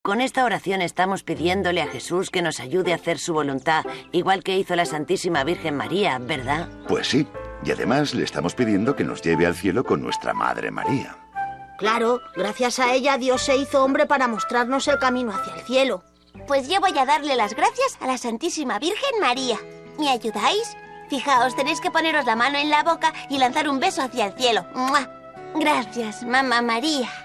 Con esta oración estamos pidiéndole a Jesús que nos ayude a hacer su voluntad, igual que hizo la Santísima Virgen María, ¿verdad? Pues sí, y además le estamos pidiendo que nos lleve al cielo con nuestra Madre María. Claro, gracias a ella Dios se hizo hombre para mostrarnos el camino hacia el cielo. Pues yo voy a darle las gracias a la Santísima Virgen María. ¿Me ayudáis? Fijaos, tenéis que poneros la mano en la boca y lanzar un beso hacia el cielo. ¡Mua! Gracias, Mamá María.